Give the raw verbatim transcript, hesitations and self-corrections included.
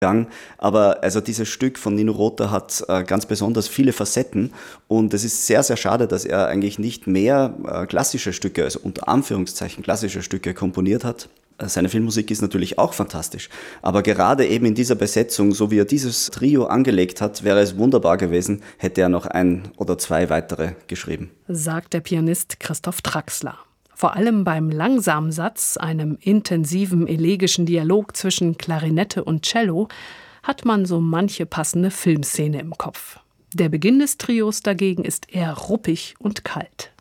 Gang. Aber also dieses Stück von Nino Rota hat äh, ganz besonders viele Facetten und es ist sehr, sehr schade, dass er eigentlich nicht mehr äh, klassische Stücke, also unter Anführungszeichen klassische Stücke komponiert hat. Seine Filmmusik ist natürlich auch fantastisch, aber gerade eben in dieser Besetzung, so wie er dieses Trio angelegt hat, wäre es wunderbar gewesen, hätte er noch ein oder zwei weitere geschrieben. Sagt der Pianist Christoph Traxler. Vor allem beim langsamen Satz, einem intensiven elegischen Dialog zwischen Klarinette und Cello, hat man so manche passende Filmszene im Kopf. Der Beginn des Trios dagegen ist eher ruppig und kalt.